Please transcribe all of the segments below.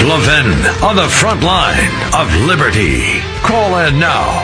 Levin on the front line of liberty. Call in now,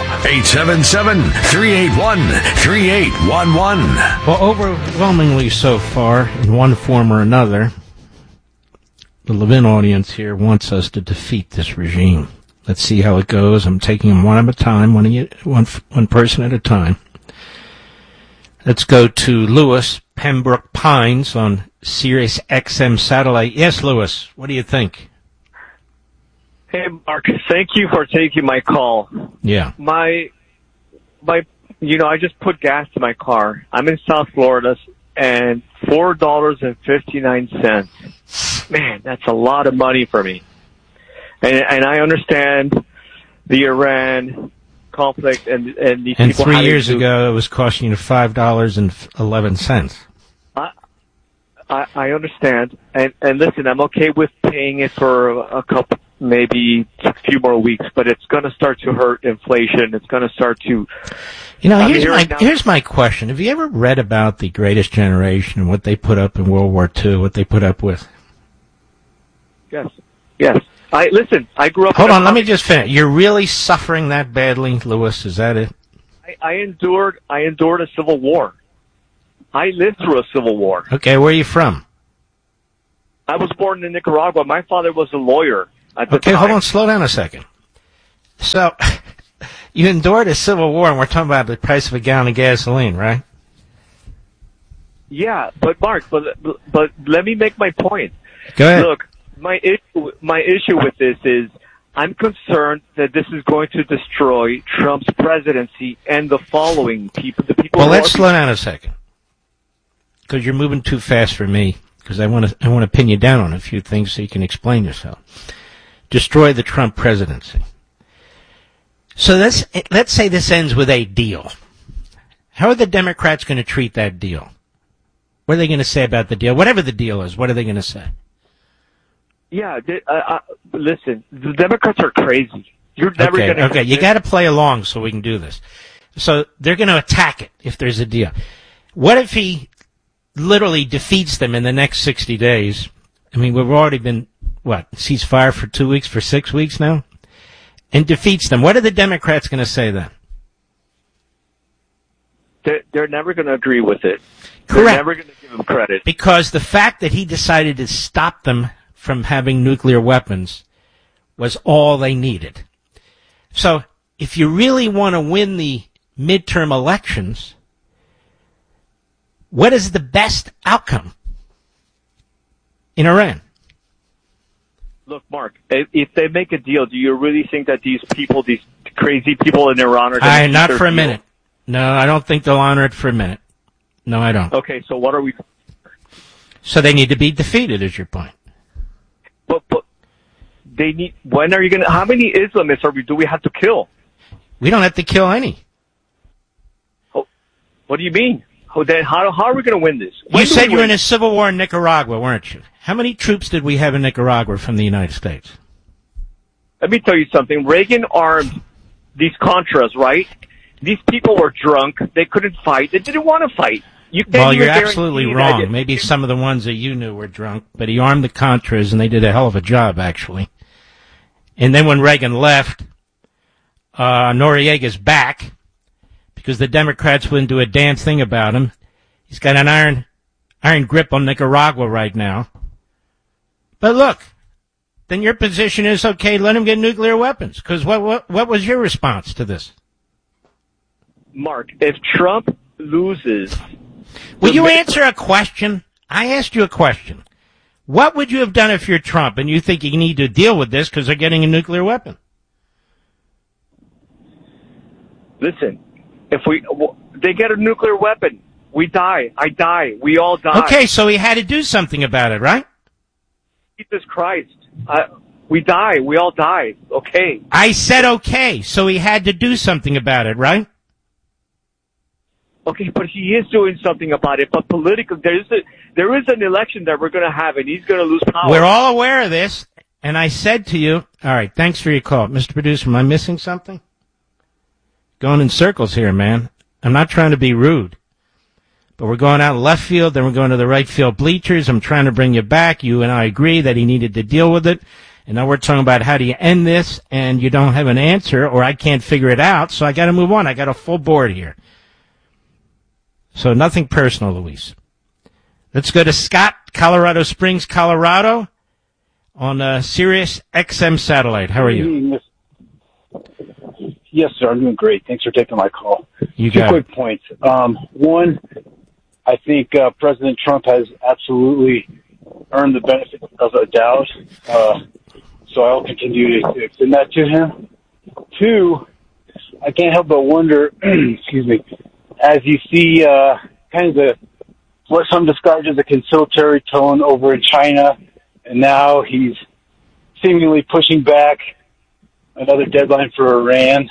877-381-3811. Well, overwhelmingly so far, in one form or another, the Levin audience here wants us to defeat this regime. Let's see how it goes. I'm taking them one at a time, one person at a time. Let's go to Lewis, Pembroke Pines on Sirius XM satellite. Yes, Lewis, what do you think? Hey, Mark, thank you for taking my call. Yeah. I just put gas in my car. I'm in South Florida, and $4.59. Man, that's a lot of money for me. And I understand the Iran conflict and these and people. 3 years ago, it was costing you $5.11. I understand, and listen, I'm okay with paying it for a couple, maybe a few more weeks, but it's going to start to hurt inflation. It's going to start to. Here's my question: have you ever read about the Greatest Generation and what they put up in World War II? What they put up with? Yes. I grew up. Hold on, let me just finish. You're really suffering that badly, Lewis? Is that it? I endured a civil war. I lived through a civil war. Okay, where are you from? I was born in Nicaragua. My father was a lawyer at the time. Okay, hold on, slow down a second. So, you endured a civil war, and we're talking about the price of a gallon of gasoline, right? Yeah, but Mark, but let me make my point. Go ahead. Look, my issue with this is I'm concerned that this is going to destroy Trump's presidency and the following people. The people. Well, let's slow down a second, because you're moving too fast for me. Because I want to pin you down on a few things so you can explain yourself. Destroy the Trump presidency. So let's say this ends with a deal. How are the Democrats going to treat that deal? What are they going to say about the deal? Whatever the deal is, what are they going to say? Yeah, listen, the Democrats are crazy. You're never going to. Okay, you got to play along so we can do this. So they're going to attack it if there's a deal. What if he literally defeats them in the next 60 days? I mean, we've already been, ceasefire for 2 weeks, for 6 weeks now? And defeats them. What are the Democrats going to say then? They're never going to agree with it. Correct. They're never going to give him credit. Because the fact that he decided to stop them from having nuclear weapons was all they needed. So, if you really want to win the midterm elections, what is the best outcome in Iran? Look, Mark, if they make a deal, do you really think that these people, these crazy people in Iran are going to keep not their for a deal? minute. No, I don't think they'll honor it for a minute. No, I don't. Okay, so what are we... So they need to be defeated, is your point. But they need... When are you going to... How many Islamists do we have to kill? We don't have to kill any. Oh, what do you mean? Then how are we going to win this? You said you were in a civil war in Nicaragua, weren't you? How many troops did we have in Nicaragua from the United States? Let me tell you something. Reagan armed these Contras, right? These people were drunk. They couldn't fight. They didn't want to fight. Well, you're absolutely wrong. Maybe some of the ones that you knew were drunk, but he armed the Contras, and they did a hell of a job, actually. And then when Reagan left, Noriega's back, because the Democrats wouldn't do a damn thing about him. He's got an iron grip on Nicaragua right now. But look, then your position is, okay, let him get nuclear weapons. Because what was your response to this? Mark, if Trump loses... Will you answer a question? I asked you a question. What would you have done if you're Trump and you think you need to deal with this because they're getting a nuclear weapon? Listen, if they get a nuclear weapon, we die. I die. We all die. Okay, so he had to do something about it, right? Jesus Christ. We die. We all die. Okay. I said okay, so he had to do something about it, right? Okay, but he is doing something about it. But politically, there is an election that we're going to have, and he's going to lose power. We're all aware of this, and I said to you, all right, thanks for your call. Mr. Producer, am I missing something? Going in circles here, man. I'm not trying to be rude. But we're going out left field, then we're going to the right field bleachers. I'm trying to bring you back. You and I agree that he needed to deal with it. And now we're talking about how do you end this, and you don't have an answer, or I can't figure it out, so I got to move on. I got a full board here. So nothing personal, Luis. Let's go to Scott, Colorado Springs, Colorado, on Sirius XM satellite. How are you? Yes, sir. I'm doing great. Thanks for taking my call. You Two got quick points. One, I think President Trump has absolutely earned the benefit of the doubt, so I'll continue to extend that to him. Two, I can't help but wonder, excuse me, as you see kind of what some described as a conciliatory tone over in China, and now he's seemingly pushing back another deadline for Iran.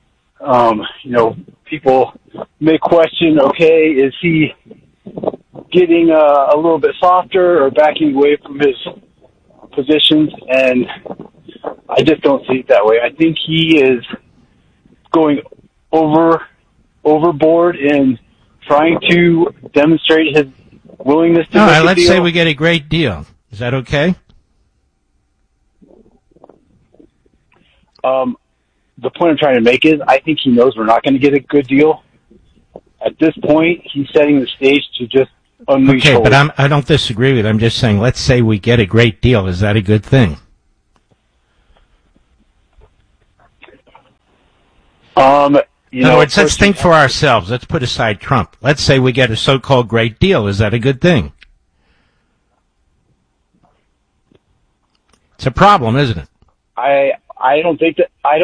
People may question, okay, is he getting a little bit softer or backing away from his positions? And I just don't see it that way. I think he is going overboard in trying to demonstrate his willingness to make a let's deal. say we get a great deal. Is that okay? The point I'm trying to make is I think he knows we're not going to get a good deal. At this point, he's setting the stage to just unleash Okay, hope. but I don't disagree with it. I'm just saying, let's say we get a great deal. Is that a good thing? In other words, let's think for ourselves. Let's put aside Trump. Let's say we get a so-called great deal. Is that a good thing? It's a problem, isn't it? I don't think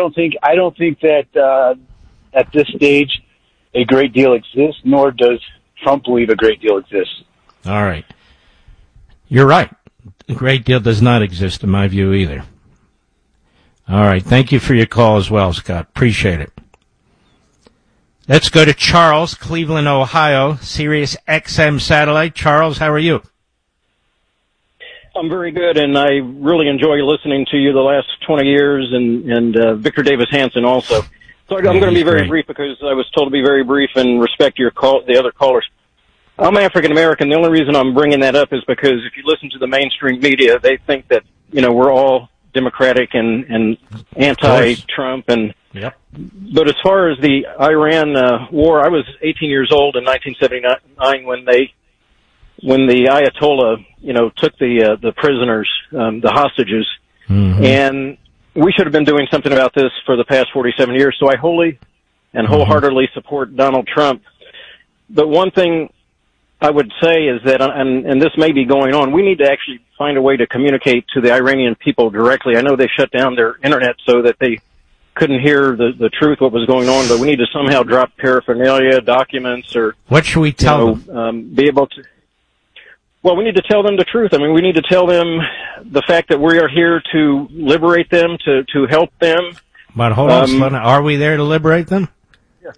that at this stage a great deal exists, nor does Trump believe a great deal exists. All right. You're right. A great deal does not exist in my view either. All right. Thank you for your call as well, Scott. Appreciate it. Let's go to Charles, Cleveland, Ohio, Sirius XM satellite. Charles, how are you? I'm very good, and I really enjoy listening to you the last 20 years, and Victor Davis Hanson also. So I'm going to be very brief because I was told to be very brief and respect the other callers. I'm African American. The only reason I'm bringing that up is because if you listen to the mainstream media, they think that we're all Democratic and anti-Trump, and yep. But as far as the Iran war, I was 18 years old in 1979 when the Ayatollah, took the prisoners, the hostages, and we should have been doing something about this for the past 47 years. So I wholly and wholeheartedly support Donald Trump. But one thing I would say is that, and this may be going on, we need to actually find a way to communicate to the Iranian people directly. I know they shut down their internet so that they couldn't hear the truth, what was going on, but we need to somehow drop paraphernalia, documents, or what should we tell them? Be able to. Well, we need to tell them the truth. I mean, we need to tell them the fact that we are here to liberate them, to help them. But hold on, slow down. Are we there to liberate them? Yeah.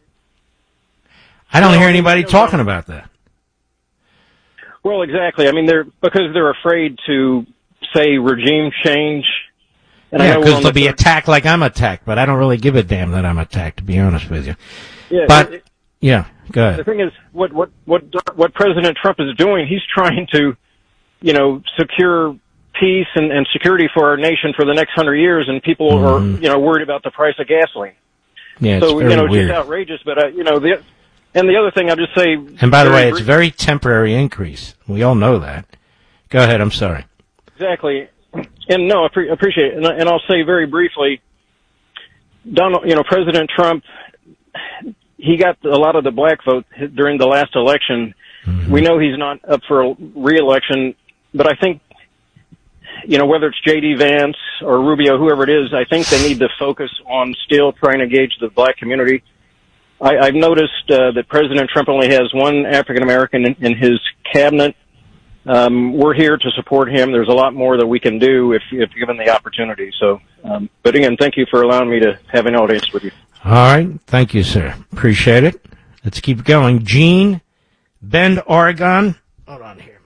I don't hear anybody talking about that. Well, exactly. I mean, because they're afraid to say regime change. And yeah, because they'll be attacked like I'm attacked, but I don't really give a damn that I'm attacked, to be honest with you. Yeah, but yeah, go ahead. The thing is, what President Trump is doing, he's trying to, secure peace and security for our nation for the next 100 years, and people are, worried about the price of gasoline. Yeah, so, it's very weird. Just outrageous. But and the other thing I'll just say. And by the way, it's a very temporary increase. We all know that. Go ahead. I'm sorry. Exactly. And no, I appreciate it. And I'll say very briefly, President Trump, he got a lot of the black vote during the last election. Mm-hmm. We know he's not up for re-election, but I think, whether it's J.D. Vance or Rubio, whoever it is, I think they need to focus on still trying to engage the black community. I've noticed that President Trump only has one African American in his cabinet. We're here to support him. There's a lot more that we can do if given the opportunity. So, but again, thank you for allowing me to have an audience with you. All right. Thank you, sir. Appreciate it. Let's keep going. Gene, Bend, Oregon. Hold on here.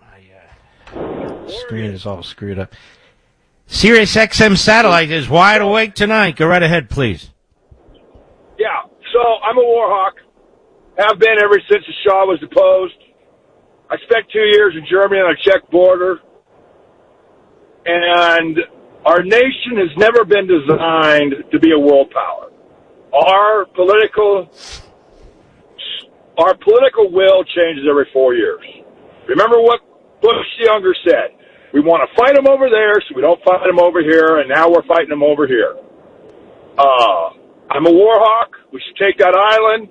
My screen is all screwed up. Sirius XM satellite is wide awake tonight. Go right ahead, please. Yeah. So I'm a war hawk. Have been ever since the Shah was deposed. I spent 2 years in Germany on a Czech border, and Our nation has never been designed to be a world power. Our political will changes every 4 years. Remember what Bush Younger said. We want to fight them over there, so we don't fight them over here, and now we're fighting them over here. I'm a war hawk. We should take that island.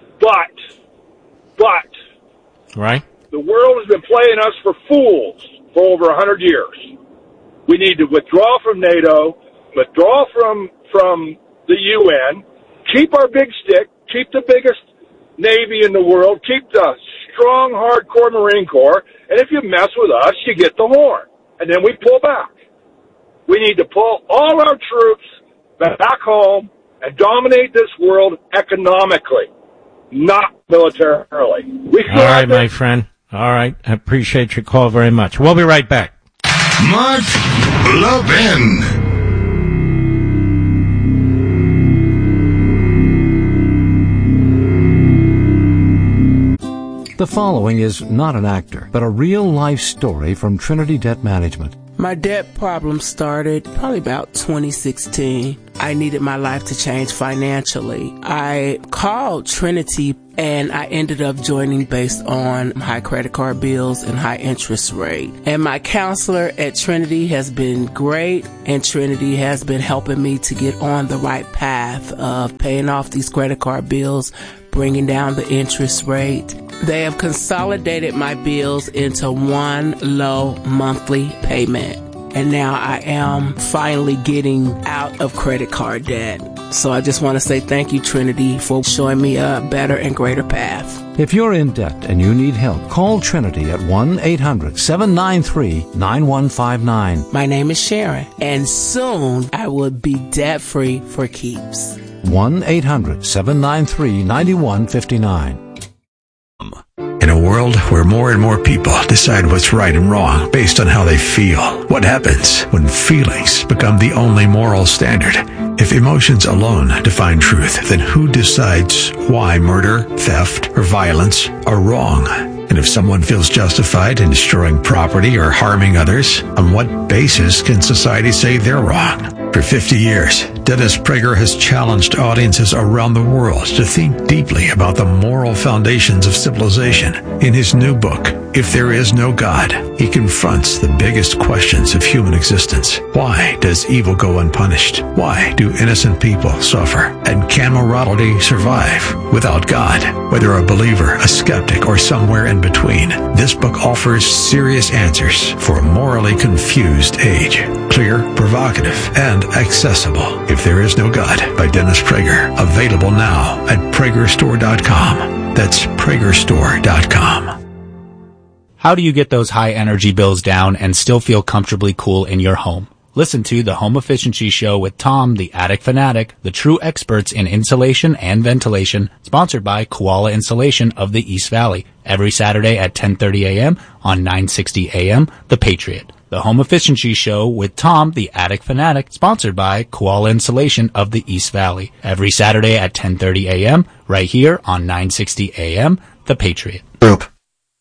But, right? The world has been playing us for fools for over 100 years. We need to withdraw from NATO, withdraw from the UN, keep our big stick, keep the biggest Navy in the world, keep the strong, hardcore Marine Corps, and if you mess with us, you get the horn. And then we pull back. We need to pull all our troops back home and dominate this world economically, not militarily. All right, my friend. All right. I appreciate your call very much. We'll be right back. Mark Levin. The following is not an actor, but a real-life story from Trinity Debt Management. My debt problem started probably about 2016. I needed my life to change financially. I called Trinity and I ended up joining based on high credit card bills and high interest rate. And my counselor at Trinity has been great, and Trinity has been helping me to get on the right path of paying off these credit card bills, bringing down the interest rate. They have consolidated my bills into one low monthly payment. And now I am finally getting out of credit card debt. So I just want to say thank you, Trinity, for showing me a better and greater path. If you're in debt and you need help, call Trinity at 1-800-793-9159. My name is Sharon, and soon I will be debt-free for keeps. 1-800-793-9159. In a world where more and more people decide what's right and wrong based on how they feel, what happens when feelings become the only moral standard? If emotions alone define truth, then who decides why murder, theft, or violence are wrong? And if someone feels justified in destroying property or harming others, on what basis can society say they're wrong? For 50 years, Dennis Prager has challenged audiences around the world to think deeply about the moral foundations of civilization. In his new book, If There Is No God, he confronts the biggest questions of human existence. Why does evil go unpunished? Why do innocent people suffer? And can morality survive without God? Whether a believer, a skeptic, or somewhere in between, this book offers serious answers for a morally confused age. Clear, provocative, and accessible. If There Is No God by Dennis Prager. Available now at PragerStore.com. That's PragerStore.com. How do you get those high energy bills down and still feel comfortably cool in your home? Listen to the Home Efficiency Show with Tom, the Attic Fanatic, the true experts in insulation and ventilation, sponsored by Koala Insulation of the East Valley, every Saturday at 10:30 a.m. on 960 a.m. The Patriot. The Home Efficiency Show with Tom, the Attic Fanatic, sponsored by Koala Insulation of the East Valley, every Saturday at 10:30 a.m. right here on 960 a.m. The Patriot. Group.